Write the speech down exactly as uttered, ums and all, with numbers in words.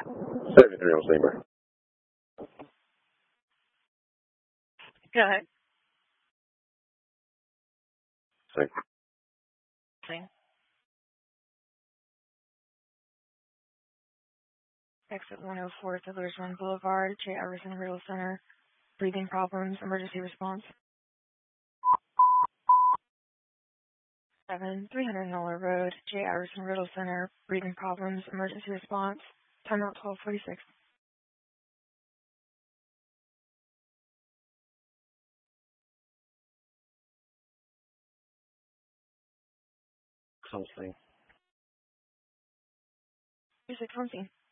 seven Henry on Steamer. Go ahead. Same. Same. Exit one oh four, Settlers Run Boulevard, J. Everson Renal Center. Breathing problems, emergency response. seven, three hundred Noller Road, J. Everson Renal Center. Breathing problems, emergency response. Timeout twelve forty-six. Something. Music on scene.